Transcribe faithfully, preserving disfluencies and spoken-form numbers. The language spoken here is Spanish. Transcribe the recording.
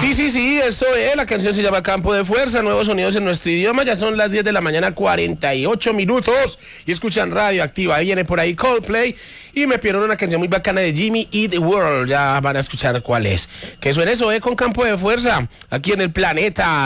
Sí, sí, sí, eso es, la canción se llama Campo de Fuerza, nuevos sonidos en nuestro idioma, ya son las diez de la mañana, cuarenta y ocho minutos, y escuchan Radio Activa, ahí viene por ahí Coldplay, y me pidieron una canción muy bacana de Jimmy Eat the World, ya van a escuchar cuál es. Que suene eso, eh, con Campo de Fuerza, aquí en el planeta